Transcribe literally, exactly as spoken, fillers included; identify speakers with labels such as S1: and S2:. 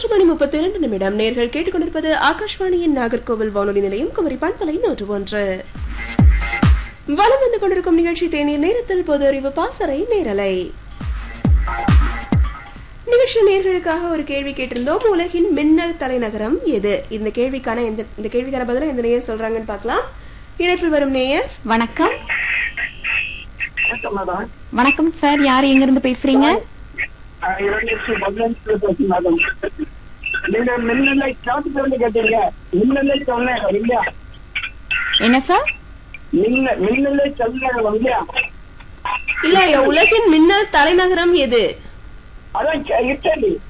S1: மணி முப்பத்தி இரண்டு நிமிடம் நேர்கள் கேட்டுக்கொண்டிருப்பது ஆகாஷ்வாணியின் நாகர்கோவில் வானொலி நிலையம் குமரி பண்பலை நூற்று ஒன்று. வலம் வந்து கொண்டிருக்கும் நிகழ்ச்சி தேநீர் நேரத்தில் பொது அறிவு பாசறை நேரலை நிகழ்ச்சி. நேர்களுக்காக ஒரு கேள்வி கேட்டிருந்தோம். உலகின் மின்னல் தலைநகரம் எது? இந்த கேள்விக்கான இந்த கேள்விக்கான பதில எந்த நேயர் சொல்றாங்கன்னு பார்க்கலாம். இணைப்பில் வரும் நேயர் வணக்கம்.
S2: வணக்கம் சார், யார் எங்க இருந்து பேசுறீங்க? என்ன சார்?
S1: இல்ல, உலகின் மின்னல் தலைநகரம் எது?
S3: இட்டலி.